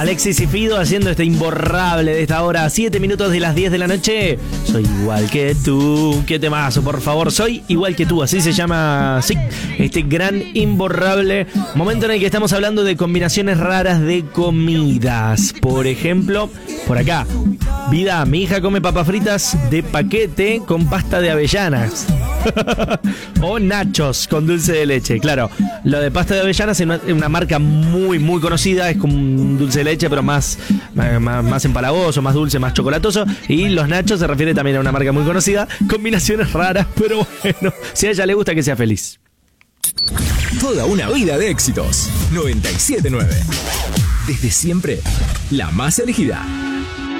Alexis y Fido haciendo este imborrable de esta hora, 7 minutos de las 10 de la noche. Soy igual que tú. Qué temazo, por favor. Soy igual que tú, así se llama, sí, este gran imborrable momento en el que estamos hablando de combinaciones raras de comidas. Por ejemplo, por acá, vida, mi hija come papas fritas de paquete con pasta de avellanas. O nachos con dulce de leche. Claro, lo de pasta de avellanas es una marca muy muy conocida. Es como un dulce de leche, pero más empalagoso, más dulce, más chocolatoso. Y los nachos se refiere también a una marca muy conocida. Combinaciones raras, pero bueno, si a ella le gusta, que sea feliz. Toda una vida de éxitos. 97.9. Desde siempre, la más elegida.